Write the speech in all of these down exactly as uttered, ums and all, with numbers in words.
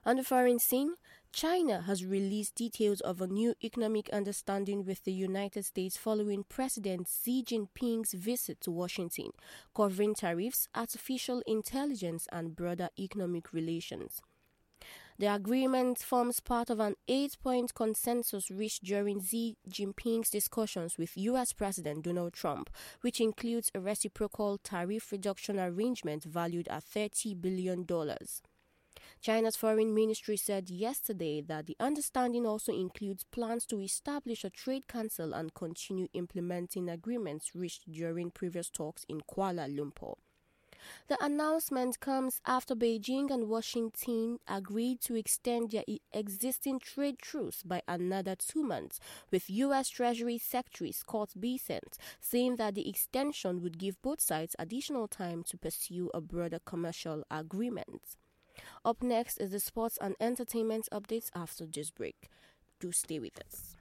On the foreign scene, China has released details of a new economic understanding with the United States following President Xi Jinping's visit to Washington, covering tariffs, artificial intelligence, and broader economic relations. The agreement forms part of an eight-point consensus reached during Xi Jinping's discussions with U S President Donald Trump, which includes a reciprocal tariff reduction arrangement valued at thirty billion dollars. China's foreign ministry said yesterday that the understanding also includes plans to establish a trade council and continue implementing agreements reached during previous talks in Kuala Lumpur. The announcement comes after Beijing and Washington agreed to extend their existing trade truce by another two months, with U S Treasury Secretary Scott Bessent saying that the extension would give both sides additional time to pursue a broader commercial agreement. Up next is the sports and entertainment updates after this break. Do stay with us.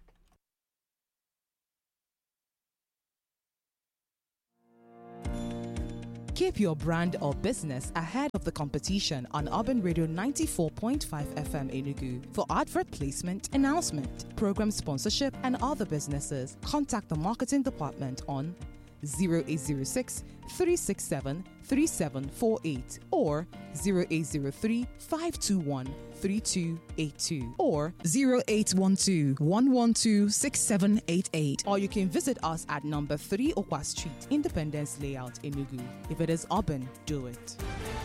Keep your brand or business ahead of the competition on Urban Radio ninety-four point five F M Enugu. For advert placement, announcement, program sponsorship, and other businesses, contact the marketing department on zero eight zero six, three six seven, three seven four eight or zero eight zero three, five two one, three two eight two or zero eight one two, one one two, six seven eight eight. Or you can visit us at number three Okwa Street, Independence Layout, Enugu. If it is urban, do it.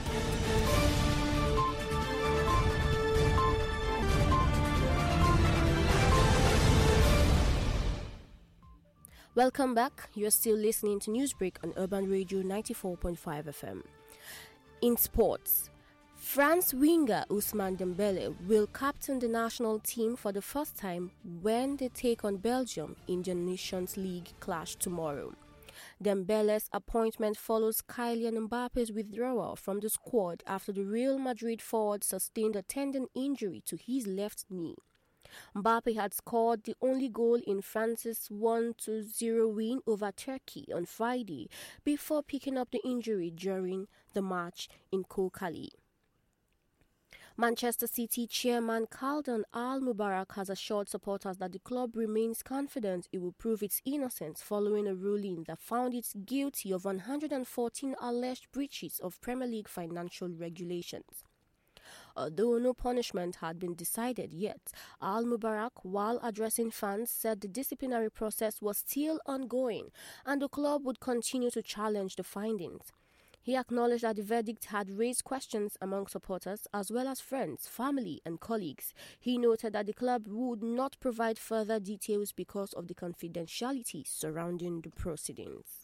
Welcome back. You're still listening to Newsbreak on Urban Radio ninety-four point five F M. In sports, France winger Ousmane Dembele will captain the national team for the first time when they take on Belgium in the Nations League clash tomorrow. Dembele's appointment follows Kylian Mbappe's withdrawal from the squad after the Real Madrid forward sustained a tendon injury to his left knee. Mbappe had scored the only goal in France's one to zero win over Turkey on Friday before picking up the injury during the match in Kokali. Manchester City chairman Khaldan Al-Mubarak has assured supporters that the club remains confident it will prove its innocence following a ruling that found it guilty of one hundred fourteen alleged breaches of Premier League financial regulations. Although no punishment had been decided yet, Al-Mubarak, while addressing fans, said the disciplinary process was still ongoing and the club would continue to challenge the findings. He acknowledged that the verdict had raised questions among supporters as well as friends, family and colleagues. He noted that the club would not provide further details because of the confidentiality surrounding the proceedings.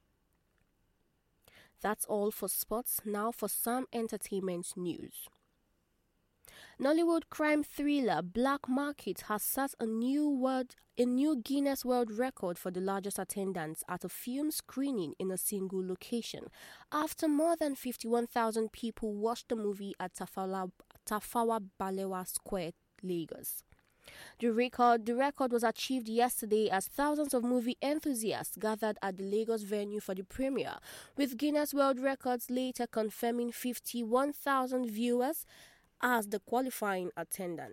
That's all for sports. Now for some entertainment news. Nollywood crime thriller Black Market has set a new world, a new Guinness World Record for the largest attendance at a film screening in a single location, after more than fifty-one thousand people watched the movie at Tafawa, Tafawa Balewa Square, Lagos. The record, the record was achieved yesterday as thousands of movie enthusiasts gathered at the Lagos venue for the premiere, with Guinness World Records later confirming fifty-one thousand viewers as the qualifying attendance.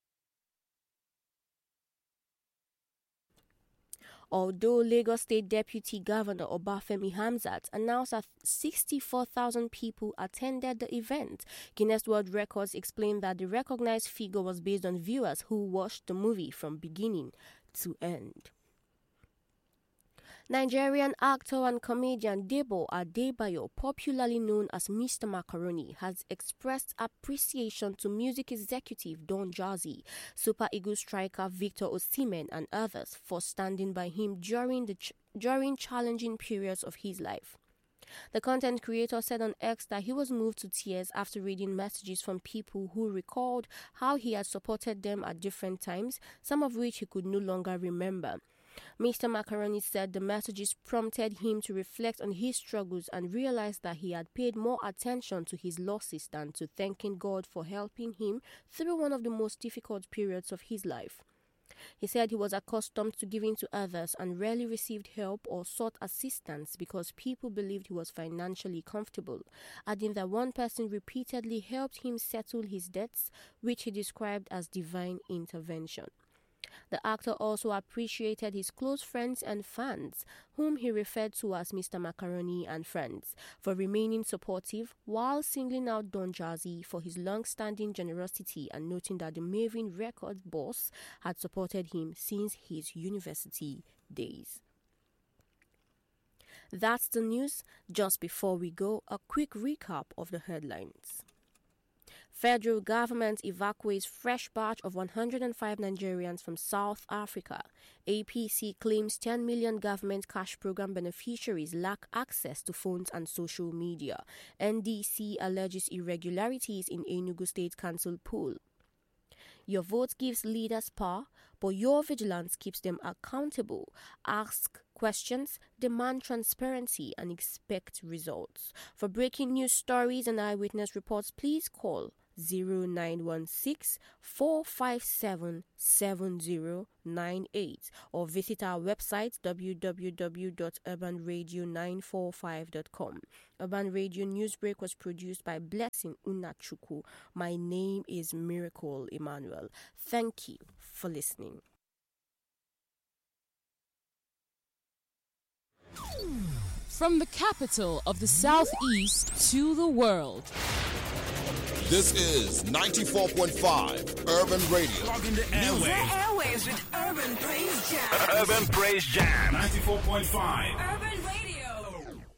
Although Lagos State Deputy Governor Obafemi Hamzat announced that sixty-four thousand people attended the event, Guinness World Records explained that the recognized figure was based on viewers who watched the movie from beginning to end. Nigerian actor and comedian Debo Adebayo, popularly known as Mister Macaroni, has expressed appreciation to music executive Don Jazzy, Super Eagles striker Victor Osimhen, and others for standing by him during the ch- during challenging periods of his life. The content creator said on X that he was moved to tears after reading messages from people who recalled how he had supported them at different times, some of which he could no longer remember. Mister Macaroni said the messages prompted him to reflect on his struggles and realize that he had paid more attention to his losses than to thanking God for helping him through one of the most difficult periods of his life. He said he was accustomed to giving to others and rarely received help or sought assistance because people believed he was financially comfortable, adding that one person repeatedly helped him settle his debts, which he described as divine intervention. The actor also appreciated his close friends and fans, whom he referred to as Mister Macaroni and Friends, for remaining supportive, while singling out Don Jazzy for his long-standing generosity and noting that the Mavin Records boss had supported him since his university days. That's the news. Just before we go, a quick recap of the headlines. Federal government evacuates fresh batch of one hundred five Nigerians from South Africa. A P C claims ten million government cash program beneficiaries lack access to phones and social media. N D C alleges irregularities in Enugu State Council poll. Your vote gives leaders power, but your vigilance keeps them accountable. Ask questions, demand transparency, and expect results. For breaking news stories and eyewitness reports, please call zero nine one six, four five seven, seven zero nine eight or visit our website w w w dot urban radio nine four five dot com. Urban Radio Newsbreak was produced by Blessing Unachuku. My name is Miracle Emmanuel. Thank you for listening. From the capital of the Southeast to the world. This is ninety-four point five Urban Radio. Log into airwaves. The airwaves with Urban Praise Jam. Urban Praise Jam. ninety-four point five Urban